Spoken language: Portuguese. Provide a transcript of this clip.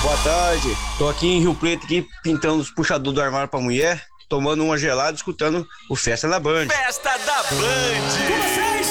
Boa tarde. Tô aqui em Rio Preto, aqui, pintando os puxadores do armário pra mulher, tomando uma gelada, escutando o Festa da Band. Festa da Band. Com vocês,